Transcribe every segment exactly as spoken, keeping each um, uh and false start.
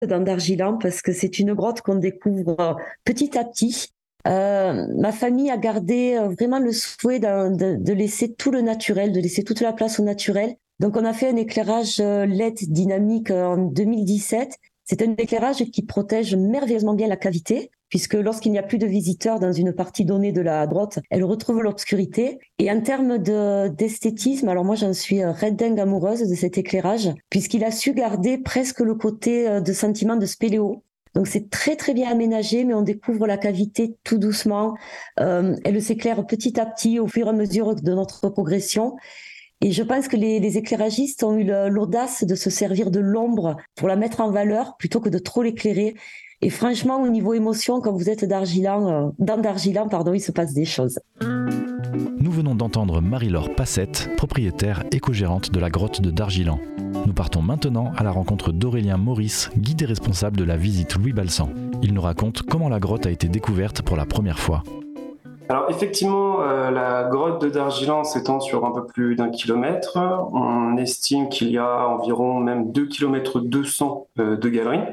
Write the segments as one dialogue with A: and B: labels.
A: dans Dargilan parce que c'est une grotte qu'on découvre euh, petit à petit. Euh, ma famille a gardé euh, vraiment le souhait de, de, de laisser tout le naturel, de laisser toute la place au naturel. Donc on a fait un éclairage euh, L E D dynamique euh, en deux mille dix-sept. C'est un éclairage qui protège merveilleusement bien la cavité, puisque lorsqu'il n'y a plus de visiteurs dans une partie donnée de la grotte, elle retrouve l'obscurité. Et en termes de, d'esthétisme, alors moi j'en suis euh, red dingue amoureuse de cet éclairage, puisqu'il a su garder presque le côté euh, de sentiment de spéléo. Donc c'est très très bien aménagé, mais on découvre la cavité tout doucement. Euh, elle s'éclaire petit à petit au fur et à mesure de notre progression. Et je pense que les, les éclairagistes ont eu le- l'audace de se servir de l'ombre pour la mettre en valeur plutôt que de trop l'éclairer. Et franchement, au niveau émotion, quand vous êtes d'Argilan, euh, dans Dargilan, pardon, il se passe des choses.
B: Nous venons d'entendre Marie-Laure Passette, propriétaire éco-gérante de la grotte de Dargilan. Nous partons maintenant à la rencontre d'Aurélien Maurice, guide et responsable de la visite Louis Balsan. Il nous raconte comment la grotte a été découverte pour la première fois.
C: Alors effectivement, euh, la grotte de Dargilan s'étend sur un peu plus d'un kilomètre. On estime qu'il y a environ même deux kilomètres deux cents euh, de galeries.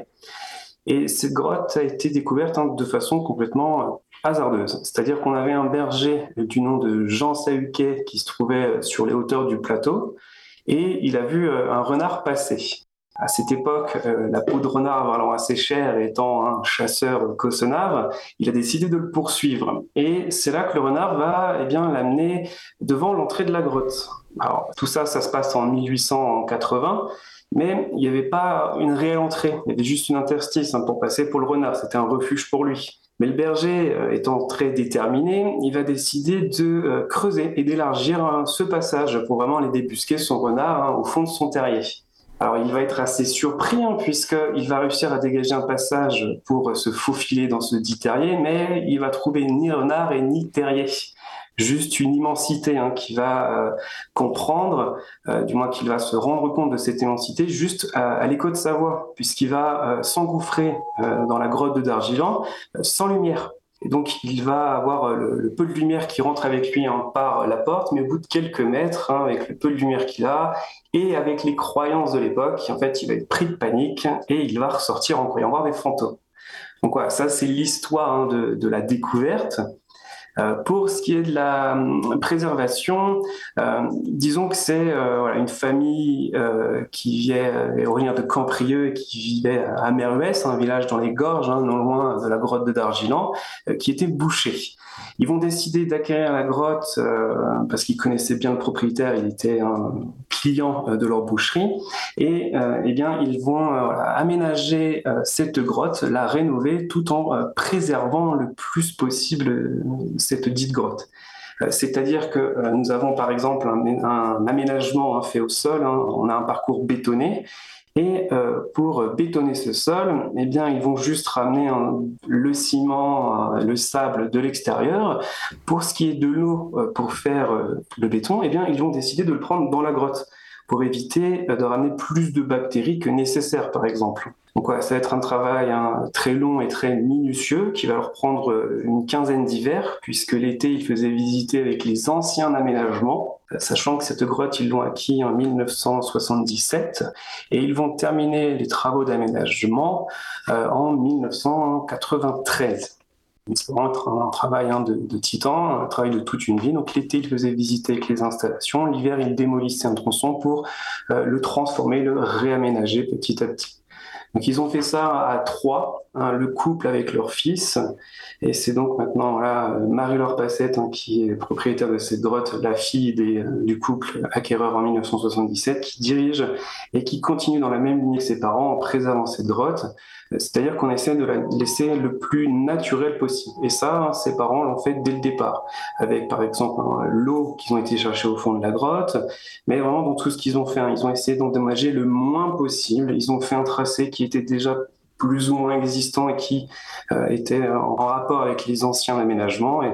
C: Et cette grotte a été découverte hein, de façon complètement euh, hasardeuse. C'est-à-dire qu'on avait un berger du nom de Jean Sahuquet qui se trouvait sur les hauteurs du plateau et il a vu euh, un renard passer. À cette époque, euh, la peau de renard valant assez cher et étant un chasseur cossonard, il a décidé de le poursuivre. Et c'est là que le renard va eh bien, l'amener devant l'entrée de la grotte. Alors, tout ça, ça se passe en mille huit cent quatre-vingts, mais il n'y avait pas une réelle entrée. Il y avait juste une interstice hein, pour passer pour le renard. C'était un refuge pour lui. Mais le berger, euh, étant très déterminé, il va décider de euh, creuser et d'élargir hein, ce passage pour vraiment aller débusquer son renard hein, au fond de son terrier. Alors il va être assez surpris hein, puisqu'il va réussir à dégager un passage pour se faufiler dans ce dit terrier, mais il va trouver ni renard et ni terrier. Juste une immensité hein, qui va euh, comprendre, euh, du moins qu'il va se rendre compte de cette immensité juste à, à l'écho de sa voix, puisqu'il va euh, s'engouffrer euh, dans la grotte de Dargilan euh, sans lumière. Et donc, il va avoir le, le peu de lumière qui rentre avec lui hein, par la porte, mais au bout de quelques mètres, hein, avec le peu de lumière qu'il a, et avec les croyances de l'époque, en fait, il va être pris de panique et il va ressortir en croyant voir des fantômes. Donc voilà, ça c'est l'histoire hein, de, de la découverte. Euh, pour ce qui est de la euh, préservation, euh, disons que c'est euh, voilà, une famille euh, qui vient euh, originaire de Camprieux et qui vivait à Meruès, un village dans les gorges, hein, non loin de la grotte de Dargilan, euh, qui était bouché. Ils vont décider d'acquérir la grotte euh, parce qu'ils connaissaient bien le propriétaire, il était un client euh, de leur boucherie, et euh, eh bien ils vont euh, voilà, aménager euh, cette grotte, la rénover tout en euh, préservant le plus possible euh, cette dite grotte. Euh, C'est-à-dire que euh, nous avons par exemple un, un aménagement hein, fait au sol, hein, on a un parcours bétonné, et euh, pour bétonner ce sol, eh bien, ils vont juste ramener hein, le ciment, euh, le sable de l'extérieur. Pour ce qui est de l'eau euh, pour faire euh, le béton, eh bien, ils vont décider de le prendre dans la grotte pour éviter euh, de ramener plus de bactéries que nécessaire, par exemple. Donc ouais, ça va être un travail hein, très long et très minutieux qui va leur prendre euh, une quinzaine d'hivers, puisque l'été, ils faisaient visiter avec les anciens aménagements, euh, sachant que cette grotte, ils l'ont acquis en mille neuf cent soixante-dix-sept, et ils vont terminer les travaux d'aménagement euh, en mille neuf cent quatre-vingt-treize. C'est vraiment un, un travail hein, de, de titan, un travail de toute une vie. Donc l'été, ils faisaient visiter avec les installations. L'hiver, ils démolissaient un tronçon pour euh, le transformer, le réaménager petit à petit. Donc ils ont fait ça à trois, hein, le couple avec leur fils, et c'est donc maintenant là Marie-Laure Passette hein, qui est propriétaire de cette grotte, la fille des, du couple acquéreur en mille neuf cent soixante-dix-sept, qui dirige et qui continue dans la même lignée que ses parents en préservant cette grotte. C'est-à-dire qu'on essaie de la laisser le plus naturel possible. Et ça, hein, ses parents l'ont fait dès le départ, avec par exemple hein, l'eau qu'ils ont été chercher au fond de la grotte, mais vraiment dans tout ce qu'ils ont fait, hein, ils ont essayé d'endommager le moins possible. Ils ont fait un tracé qui était déjà plus ou moins existant et qui euh, était en rapport avec les anciens aménagements. Et,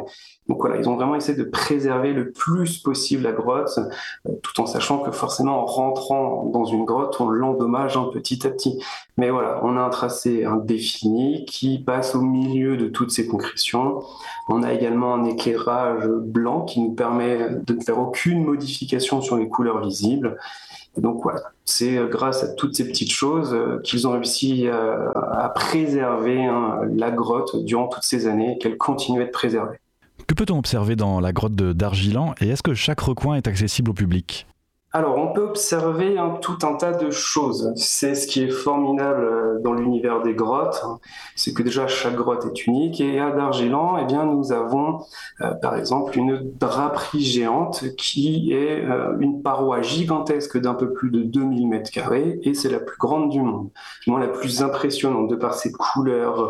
C: Donc voilà, ils ont vraiment essayé de préserver le plus possible la grotte, euh, tout en sachant que forcément en rentrant dans une grotte, on l'endommage un petit à petit. Mais voilà, on a un tracé indéfini qui passe au milieu de toutes ces concrétions. On a également un éclairage blanc qui nous permet de ne faire aucune modification sur les couleurs visibles. Et donc voilà, c'est grâce à toutes ces petites choses qu'ils ont réussi à, à préserver hein, la grotte durant toutes ces années et qu'elle continue à être préservée.
B: Que peut-on observer dans la grotte de Dargilan et est-ce que chaque recoin est accessible au public ?
C: Alors, on peut observer hein, tout un tas de choses. C'est ce qui est formidable dans l'univers des grottes, c'est que déjà chaque grotte est unique. Et à Dargilan, eh bien, nous avons euh, par exemple une draperie géante qui est euh, une paroi gigantesque d'un peu plus de deux mille mètres carrés et c'est la plus grande du monde, du moins la plus impressionnante de par ses couleurs,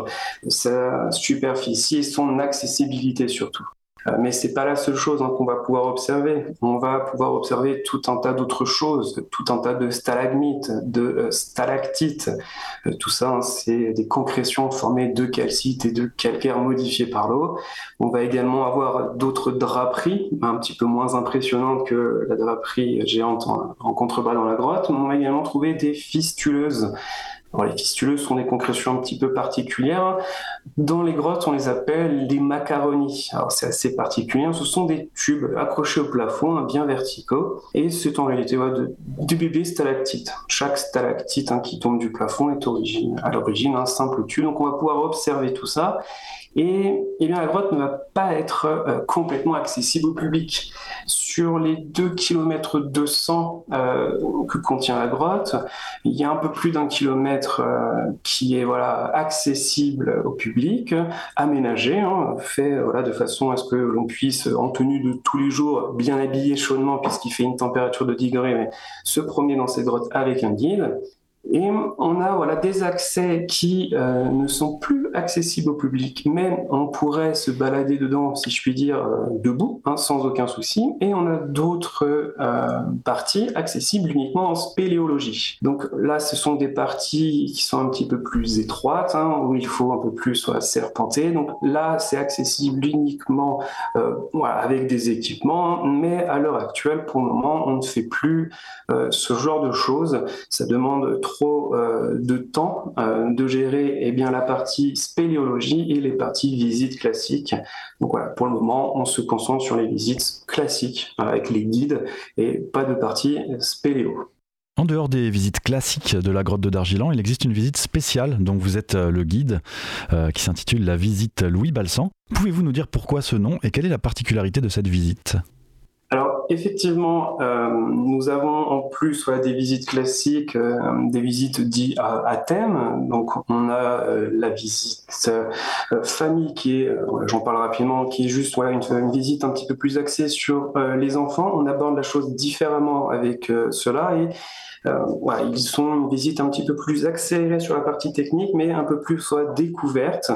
C: sa superficie et son accessibilité surtout. Mais c'est pas la seule chose hein, qu'on va pouvoir observer. On va pouvoir observer tout un tas d'autres choses, tout un tas de stalagmites, de euh, stalactites. Euh, tout ça, hein, c'est des concrétions formées de calcite et de calcaire modifiés par l'eau. On va également avoir d'autres draperies, un petit peu moins impressionnantes que la draperie géante en, en contrebas dans la grotte. On va également trouver des fistuleuses. Alors, les fistuleuses sont des concrétions un petit peu particulières. Dans les grottes, on les appelle des macaronis. Alors, c'est assez particulier. Ce sont des tubes accrochés au plafond, bien verticaux. Et c'est en réalité ouais, de, de bébés stalactites. Chaque stalactite hein, qui tombe du plafond est origine, à l'origine un simple tube. Donc, on va pouvoir observer tout ça. Et, et bien, la grotte ne va pas être euh, complètement accessible au public. Sur les deux kilomètres deux cents euh, que contient la grotte, il y a un peu plus d'un kilomètre euh, qui est voilà, accessible au public, aménagé, hein, fait voilà, de façon à ce que l'on puisse, en tenue de tous les jours, bien habillé chaudement, puisqu'il fait une température de dix degrés, mais se promener dans cette grotte avec un guide. Et on a voilà, des accès qui euh, ne sont plus accessibles au public, mais on pourrait se balader dedans, si je puis dire, euh, debout, hein, sans aucun souci. Et on a d'autres euh, parties accessibles uniquement en spéléologie. Donc là, ce sont des parties qui sont un petit peu plus étroites, hein, où il faut un peu plus soit, serpenter. Donc là, c'est accessible uniquement euh, voilà, avec des équipements, mais à l'heure actuelle, pour le moment, on ne fait plus euh, ce genre de choses. Ça demande trop trop euh, de temps euh, de gérer eh bien, la partie spéléologie et les parties visites classiques. Donc voilà, pour le moment, on se concentre sur les visites classiques avec les guides et pas de partie spéléo.
B: En dehors des visites classiques de la grotte de Dargilan, il existe une visite spéciale dont vous êtes le guide euh, qui s'intitule la visite Louis Balsan. Pouvez-vous nous dire pourquoi ce nom et quelle est la particularité de cette visite ?
C: Alors effectivement, euh, nous avons en plus ouais, des visites classiques, euh, des visites dites à, à thème. Donc on a euh, la visite euh, famille qui est, euh, j'en parle rapidement, qui est juste voilà, une, une visite un petit peu plus axée sur euh, les enfants. On aborde la chose différemment avec euh, cela et euh, voilà, ils sont une visite un petit peu plus accélérée sur la partie technique, mais un peu plus soit découverte.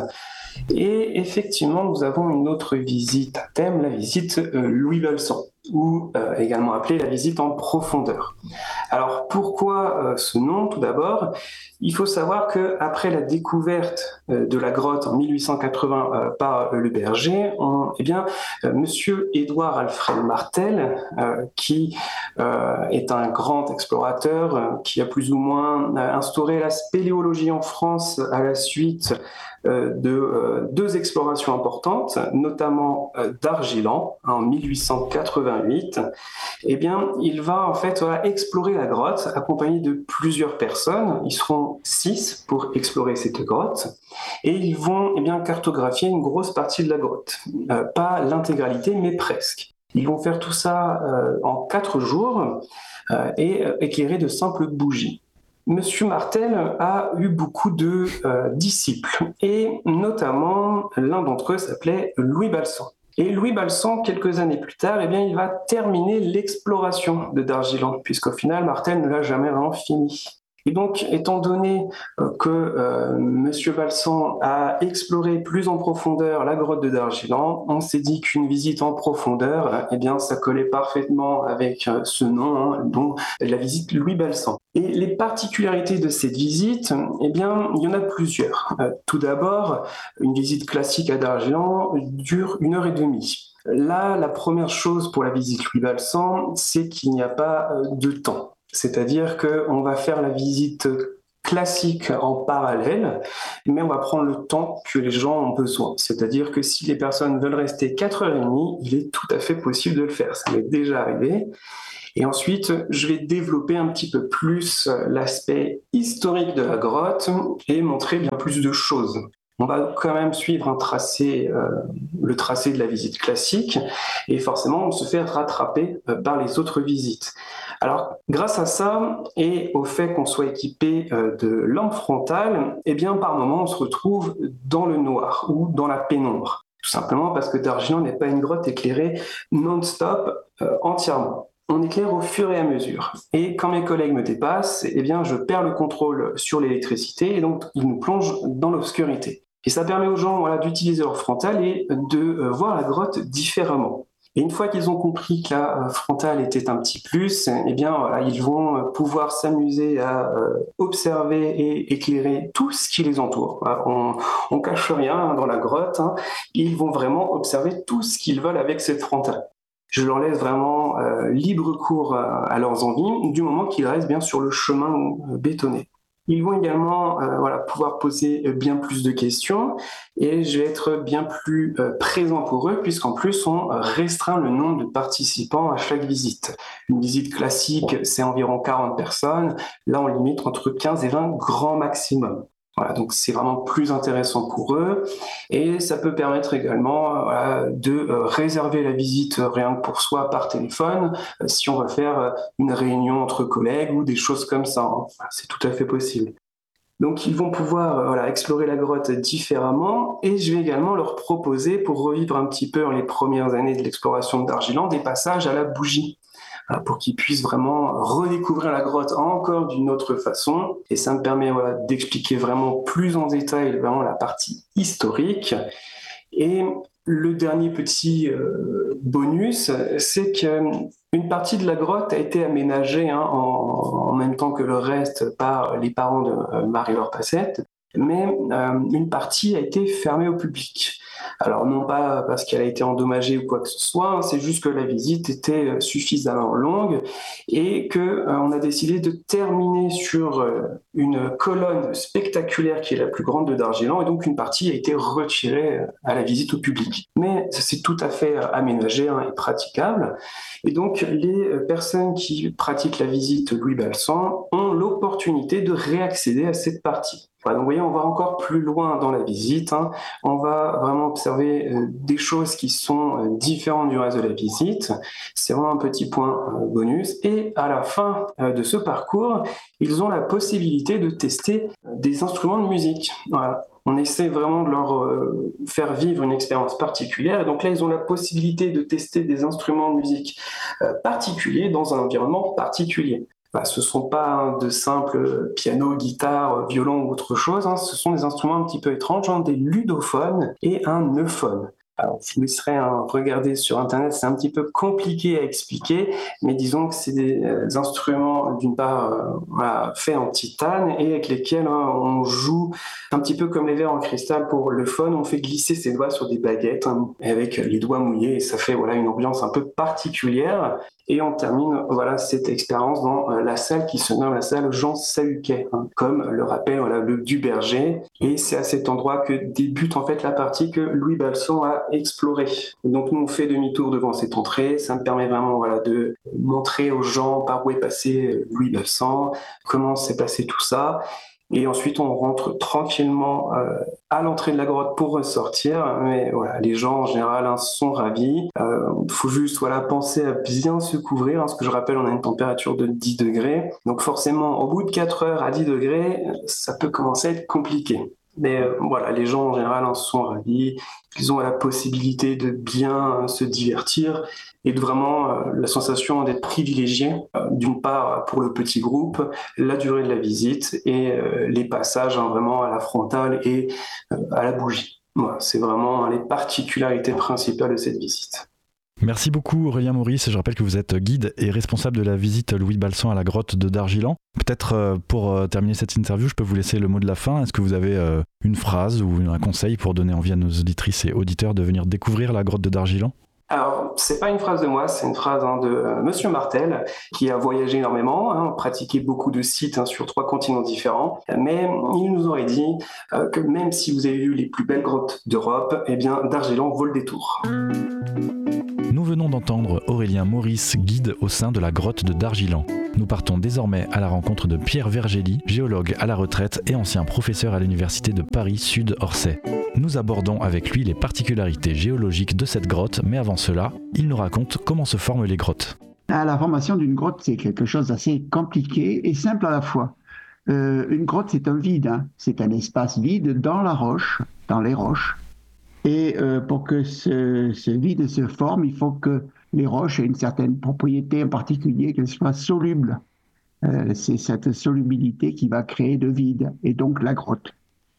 C: Et effectivement, nous avons une autre visite à thème, la visite euh, Louis Balsan, ou euh, également appelée la visite en profondeur. Alors pourquoi euh, ce nom? Tout d'abord, il faut savoir qu'après la découverte euh, de la grotte en mille huit cent quatre-vingts euh, par euh, Le Berger, on, eh bien, euh, Monsieur Édouard Alfred Martel, euh, qui euh, est un grand explorateur, euh, qui a plus ou moins euh, instauré la spéléologie en France à la suite euh, de euh, deux explorations importantes, notamment euh, Dargilan en mille huit cent quatre-vingt-huit, eh bien, il va en fait voilà, explorer la grotte accompagné de plusieurs personnes. Ils seront six pour explorer cette grotte et ils vont eh bien, cartographier une grosse partie de la grotte. Euh, pas l'intégralité, mais presque. Ils vont faire tout ça euh, en quatre jours euh, et euh, éclairés de simples bougies. Monsieur Martel a eu beaucoup de euh, disciples et notamment l'un d'entre eux s'appelait Louis Balsan. Et Louis Balsan, quelques années plus tard, eh bien, il va terminer l'exploration de Dargilan, puisqu'au final, Martel ne l'a jamais vraiment fini. Et donc, étant donné euh, que euh, Monsieur Balsan a exploré plus en profondeur la grotte de Dargilan, on s'est dit qu'une visite en profondeur, eh bien, ça collait parfaitement avec euh, ce nom, hein, dont la visite Louis Balsan. Et les particularités de cette visite, eh bien, il y en a plusieurs. Euh, tout d'abord, une visite classique à Dargilan dure une heure et demie. Là, la première chose pour la visite Louis Balsan, c'est qu'il n'y a pas de temps. C'est-à-dire qu'on va faire la visite classique en parallèle, mais on va prendre le temps que les gens ont besoin. C'est-à-dire que si les personnes veulent rester quatre heures trente, il est tout à fait possible de le faire. Ça m'est déjà arrivé. Et ensuite, je vais développer un petit peu plus l'aspect historique de la grotte et montrer bien plus de choses. On va quand même suivre un tracé, euh, le tracé de la visite classique, et forcément, on se fait rattraper euh, par les autres visites. Alors, grâce à ça, et au fait qu'on soit équipé euh, de lampes frontales, eh bien, par moments, on se retrouve dans le noir ou dans la pénombre. Tout simplement parce que Dargilan n'est pas une grotte éclairée non-stop euh, entièrement. On éclaire au fur et à mesure. Et quand mes collègues me dépassent, eh bien, je perds le contrôle sur l'électricité et donc ils nous plongent dans l'obscurité. Et ça permet aux gens voilà, d'utiliser leur frontale et de euh, voir la grotte différemment. Et une fois qu'ils ont compris que la euh, frontale était un petit plus, eh bien, voilà, ils vont euh, pouvoir s'amuser à euh, observer et éclairer tout ce qui les entoure. Voilà, on, on cache rien hein, dans la grotte. Hein, ils vont vraiment observer tout ce qu'ils veulent avec cette frontale. Je leur laisse vraiment euh, libre cours euh, à leurs envies, du moment qu'ils restent bien sur le chemin euh, bétonné. Ils vont également euh, voilà, pouvoir poser bien plus de questions et je vais être bien plus euh, présent pour eux puisqu'en plus on restreint le nombre de participants à chaque visite. Une visite classique, c'est environ quarante personnes. Là, on limite entre quinze et vingt grand maximum. Voilà, donc c'est vraiment plus intéressant pour eux et ça peut permettre également euh, voilà, de euh, réserver la visite euh, rien que pour soi par téléphone euh, si on va faire euh, une réunion entre collègues ou des choses comme ça. Hein. C'est tout à fait possible. Donc ils vont pouvoir euh, voilà, explorer la grotte différemment et je vais également leur proposer, pour revivre un petit peu les premières années de l'exploration de Dargilan, des passages à la bougie. Pour qu'ils puissent vraiment redécouvrir la grotte encore d'une autre façon. Et ça me permet voilà, d'expliquer vraiment plus en détail vraiment la partie historique. Et le dernier petit euh, bonus, c'est qu'une partie de la grotte a été aménagée hein, en, en même temps que le reste par les parents de euh, Marie-Laure Passette, mais euh, une partie a été fermée au public. Alors non pas parce qu'elle a été endommagée ou quoi que ce soit, hein, c'est juste que la visite était suffisamment longue et qu'on euh, a décidé de terminer sur euh, une colonne spectaculaire qui est la plus grande de Dargilan et donc une partie a été retirée à la visite au public. Mais c'est tout à fait aménagé hein, et praticable. Et donc les personnes qui pratiquent la visite Louis Balsan ont l'opportunité de réaccéder à cette partie. Voilà, donc vous voyez, on va encore plus loin dans la visite. Hein. On va vraiment observer euh, des choses qui sont euh, différentes du reste de la visite. C'est vraiment un petit point euh, bonus. Et à la fin euh, de ce parcours, ils ont la possibilité de tester euh, des instruments de musique. Voilà. On essaie vraiment de leur euh, faire vivre une expérience particulière. Et donc là, ils ont la possibilité de tester des instruments de musique euh, particuliers dans un environnement particulier. Bah, ce ne sont pas de simples piano, guitare, violon ou autre chose, hein. Ce sont des instruments un petit peu étranges, genre des ludophones et un neuphone. Alors, si vous laisserez hein, regarder sur Internet, c'est un petit peu compliqué à expliquer, mais disons que c'est des euh, instruments, d'une part, euh, voilà, faits en titane et avec lesquels hein, on joue un petit peu comme les verres en cristal pour le phone. On fait glisser ses doigts sur des baguettes hein, avec les doigts mouillés et ça fait voilà, une ambiance un peu particulière. Et on termine voilà, cette expérience dans euh, la salle qui se nomme la salle Jean Sahuquet, hein, comme le rappelle voilà, le Duberger. Et c'est à cet endroit que débute en fait la partie que Louis Balsan a explorée. Et donc nous on fait demi-tour devant cette entrée. Ça me permet vraiment voilà, de montrer aux gens par où est passé Louis Balsan, comment s'est passé tout ça. Et ensuite, on rentre tranquillement euh, à l'entrée de la grotte pour ressortir. Mais voilà, les gens en général hein, sont ravis. Il euh, faut juste voilà, penser à bien se couvrir. Hein, ce que je rappelle, on a une température de dix degrés. Donc forcément, au bout de quatre heures à dix degrés, ça peut commencer à être compliqué. Mais euh, voilà, les gens en général hein, sont ravis. Ils ont la possibilité de bien euh, se divertir et de vraiment euh, la sensation d'être privilégié, euh, d'une part pour le petit groupe, la durée de la visite et euh, les passages hein, vraiment à la frontale et euh, à la bougie. Voilà, c'est vraiment hein, les particularités principales de cette visite.
B: Merci beaucoup Aurélien Maurice, je rappelle que vous êtes guide et responsable de la visite Louis Balsan à la grotte de Dargilan. Peut-être euh, pour euh, terminer cette interview, je peux vous laisser le mot de la fin. Est-ce que vous avez euh, une phrase ou un conseil pour donner envie à nos auditrices et auditeurs de venir découvrir la grotte de Dargilan ?
C: Alors, c'est pas une phrase de moi, c'est une phrase hein, de euh, Monsieur Martel, qui a voyagé énormément, hein, pratiqué beaucoup de sites hein, sur trois continents différents, mais il nous aurait dit euh, que même si vous avez vu les plus belles grottes d'Europe, eh bien, Darjeeling vaut le détour.
B: Nous venons d'entendre Aurélien Maurice, guide au sein de la grotte de Darjeeling. Nous partons désormais à la rencontre de Pierre Vergely, géologue à la retraite et ancien professeur à l'université de Paris-Sud-Orsay. Nous abordons avec lui les particularités géologiques de cette grotte, mais avant cela, il nous raconte comment se forment les grottes.
D: La formation d'une grotte, c'est quelque chose d'assez compliqué et simple à la fois. Euh, une grotte, c'est un vide, hein. C'est un espace vide dans la roche, dans les roches. Et euh, pour que ce, ce vide se forme, il faut que les roches aient une certaine propriété en particulier, qu'elles soient solubles. Euh, c'est cette solubilité qui va créer le vide, et donc la grotte.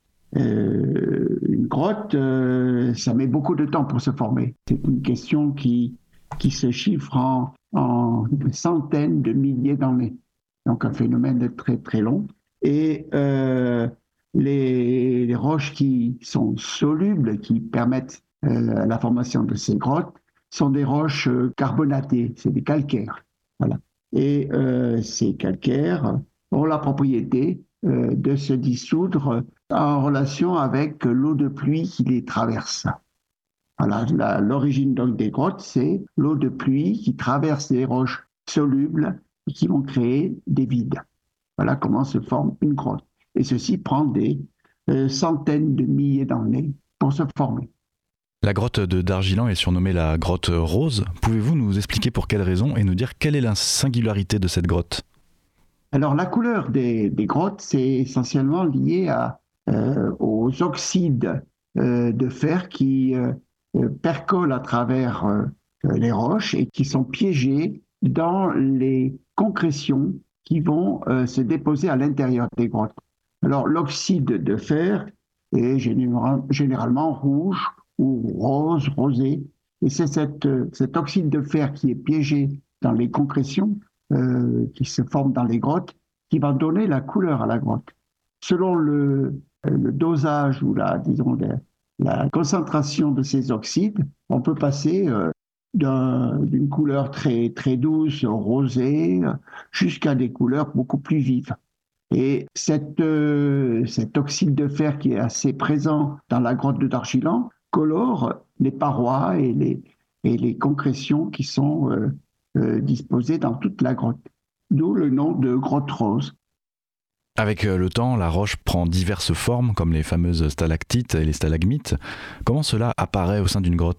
D: Euh, une grotte, euh, ça met beaucoup de temps pour se former. C'est une question qui, qui se chiffre en, en centaines de milliers d'années. Donc un phénomène très très long. Et euh, les, les roches qui sont solubles, qui permettent euh, la formation de ces grottes, sont des roches carbonatées, c'est des calcaires. Voilà. Et euh, ces calcaires ont la propriété euh, de se dissoudre en relation avec l'eau de pluie qui les traverse. Voilà, la, l'origine donc des grottes, c'est l'eau de pluie qui traverse les roches solubles et qui vont créer des vides. Voilà comment se forme une grotte. Et ceci prend des euh, centaines de milliers d'années pour se former.
B: La grotte de Darjeeling est surnommée la grotte rose. Pouvez-vous nous expliquer pour quelle raison et nous dire quelle est la singularité de cette grotte ?
D: Alors la couleur des, des grottes, c'est essentiellement lié à, euh, aux oxydes euh, de fer qui euh, percolent à travers euh, les roches et qui sont piégés dans les concrétions qui vont euh, se déposer à l'intérieur des grottes. Alors l'oxyde de fer est général, généralement rouge ou rose, rosé, et c'est cette, cet oxyde de fer qui est piégé dans les concrétions euh, qui se forment dans les grottes qui va donner la couleur à la grotte. Selon le, le dosage ou la, disons, la, la concentration de ces oxydes, on peut passer euh, d'un, d'une couleur très, très douce, rosée, jusqu'à des couleurs beaucoup plus vives. Et cette, euh, cet oxyde de fer qui est assez présent dans la grotte de Darjeeling colore les parois et les, et les concrétions qui sont euh, euh, disposées dans toute la grotte. D'où le nom de grotte rose.
B: Avec le temps, la roche prend diverses formes, comme les fameuses stalactites et les stalagmites. Comment cela apparaît au sein d'une grotte ?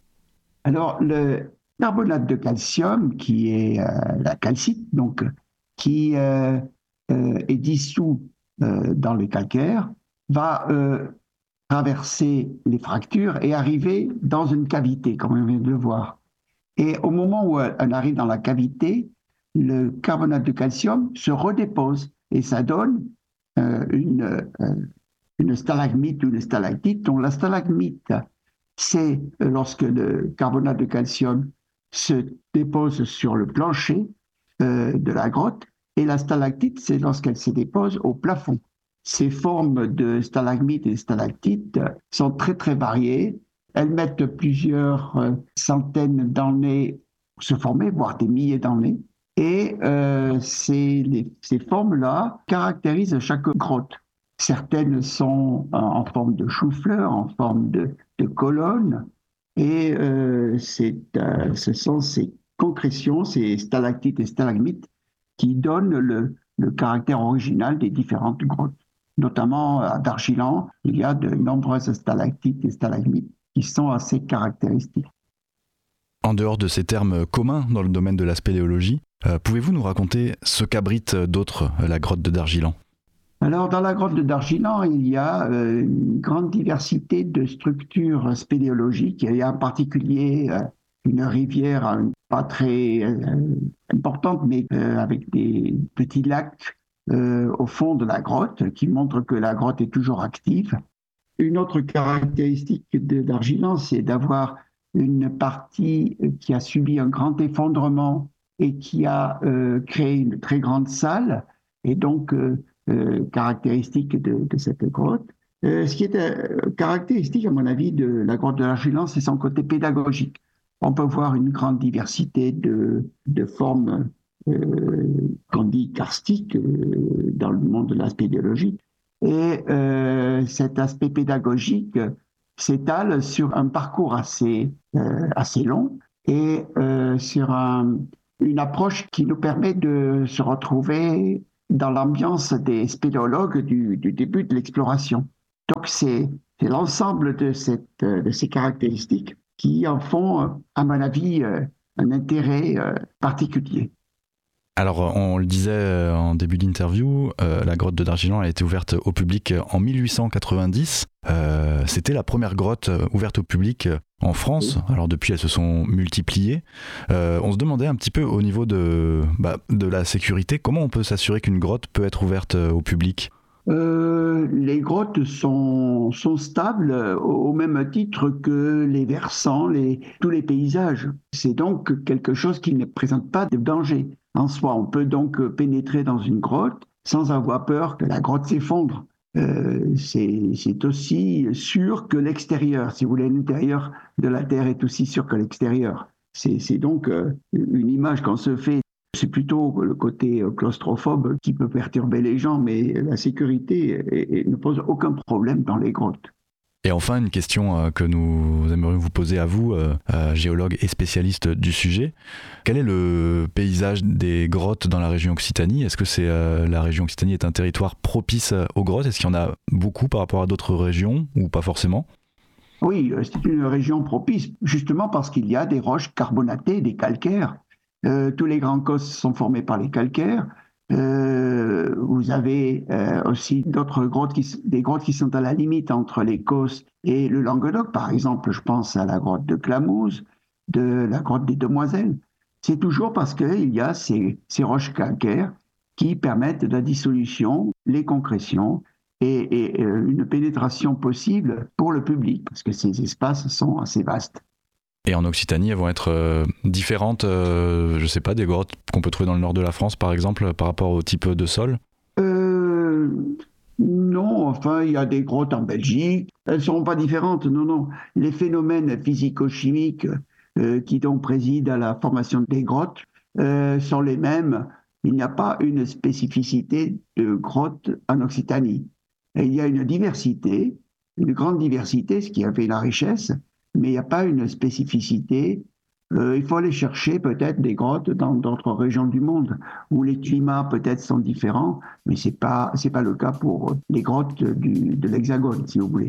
D: Alors, le carbonate de calcium, qui est euh, la calcite, donc, qui euh, euh, est dissous euh, dans les calcaires, va euh, traverser les fractures et arriver dans une cavité, comme on vient de le voir. Et au moment où elle arrive dans la cavité, le carbonate de calcium se redépose et ça donne euh, une, euh, une stalagmite ou une stalactite. Donc la stalagmite, c'est lorsque le carbonate de calcium se dépose sur le plancher euh, de la grotte, et la stalactite, c'est lorsqu'elle se dépose au plafond. Ces formes de stalagmites et de stalactites sont très très variées. Elles mettent plusieurs euh, centaines d'années pour se former, voire des milliers d'années. Et euh, ces, les, ces formes-là caractérisent chaque grotte. Certaines sont en forme de chou-fleur, en forme de, de colonne, et euh, c'est, euh, ce sont ces concrétions, ces stalactites et stalagmites, qui donnent le, le caractère original des différentes grottes. Notamment à Darjeeling, il y a de nombreuses stalactites et stalagmites qui sont assez caractéristiques.
B: En dehors de ces termes communs dans le domaine de la spéléologie, euh, pouvez-vous nous raconter ce qu'abrite d'autre la grotte de Darjeeling ?
D: Alors, dans la grotte de Darjeeling, il y a euh, une grande diversité de structures spéléologiques. Il y a en particulier euh, une rivière euh, pas très euh, importante, mais euh, avec des petits lacs euh, au fond de la grotte qui montrent que la grotte est toujours active. Une autre caractéristique de Darjeeling, c'est d'avoir une partie qui a subi un grand effondrement et qui a euh, créé une très grande salle, et donc euh, euh, caractéristique de, de cette grotte. Euh, ce qui est euh, caractéristique, à mon avis, de la grotte de Darjeeling, c'est son côté pédagogique. on peut voir une grande diversité de, de formes euh, qu'on dit karstiques euh, dans le monde de la spéléologie. Et euh, cet aspect pédagogique s'étale sur un parcours assez, euh, assez long et euh, sur un, une approche qui nous permet de se retrouver dans l'ambiance des spéléologues du, du début de l'exploration. Donc c'est, c'est l'ensemble de, cette, de ces caractéristiques qui en font, à mon avis, un intérêt particulier.
B: Alors, on le disait en début d'interview, euh, la grotte de Dargilan a été ouverte au public en mille huit cent quatre-vingt-dix. Euh, c'était la première grotte ouverte au public en France. Alors depuis, elles se sont multipliées. Euh, on se demandait un petit peu au niveau de, bah, de la sécurité, comment on peut s'assurer qu'une grotte peut être ouverte au public ?
D: Euh, les grottes sont, sont stables au, au même titre que les versants, les, tous les paysages. C'est donc quelque chose qui ne présente pas de danger en soi. On peut donc pénétrer dans une grotte sans avoir peur que la grotte s'effondre. Euh, c'est, c'est aussi sûr que l'extérieur. Si vous voulez, l'intérieur de la Terre est aussi sûr que l'extérieur. C'est, c'est donc euh, une image qu'on se fait. C'est plutôt le côté claustrophobe qui peut perturber les gens, mais la sécurité est, est, ne pose aucun problème dans les grottes.
B: Et enfin, une question que nous aimerions vous poser à vous, euh, géologue et spécialiste du sujet. Quel est le paysage des grottes dans la région Occitanie ? Est-ce que c'est, euh, la région Occitanie est un territoire propice aux grottes ? Est-ce qu'il y en a beaucoup par rapport à d'autres régions ou pas forcément ?
D: Oui, c'est une région propice, justement parce qu'il y a des roches carbonatées, des calcaires. Euh, tous les grands causse sont formés par les calcaires. Euh, vous avez euh, aussi d'autres grottes, qui, des grottes qui sont à la limite entre les Causses et le Languedoc. Par exemple, je pense à la grotte de Clamouze, de la grotte des Demoiselles. C'est toujours parce qu'il y a ces, ces roches calcaires qui permettent la dissolution, les concrétions et, et euh, une pénétration possible pour le public, parce que ces espaces sont assez vastes.
B: Et en Occitanie, elles vont être euh, différentes, euh, je ne sais pas, des grottes qu'on peut trouver dans le nord de la France, par exemple, par rapport au type de sol ?
D: euh, Non, enfin, il y a des grottes en Belgique. Elles ne seront pas différentes, non, non. Les phénomènes physico-chimiques euh, qui donc président à la formation des grottes euh, sont les mêmes. Il n'y a pas une spécificité de grottes en Occitanie. Et il y a une diversité, une grande diversité, ce qui a fait la richesse, mais il n'y a pas une spécificité. Euh, il faut aller chercher peut-être des grottes dans d'autres régions du monde où les climats peut-être sont différents, mais ce n'est pas, c'est pas le cas pour les grottes du, de l'Hexagone, si vous voulez.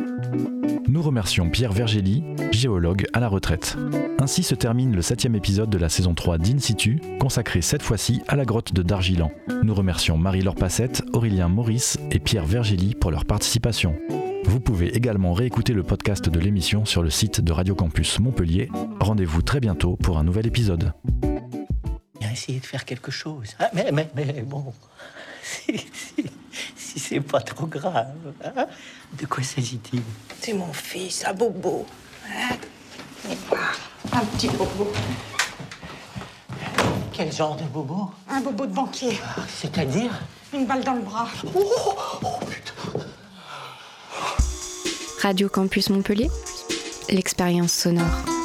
B: Nous remercions Pierre Vergely, géologue à la retraite. Ainsi se termine le septième épisode de la saison trois d'In Situ, consacré cette fois-ci à la grotte de Dargilan. Nous remercions Marie-Laure Passette, Aurélien Maurice et Pierre Vergely pour leur participation. Vous pouvez également réécouter le podcast de l'émission sur le site de Radio Campus Montpellier. Rendez-vous très bientôt pour un nouvel épisode.
E: Il a essayé de faire quelque chose. Ah, mais, mais, mais bon, si, si, si c'est pas trop grave, hein? De quoi s'agit-il?
F: C'est mon fils, un bobo. Hein? Un petit bobo.
E: Quel genre de bobo?
F: Un bobo de banquier.
E: Ah, c'est-à-dire?
F: Une balle dans le bras.
E: Oh, oh putain.
G: Radio Campus Montpellier, l'expérience sonore.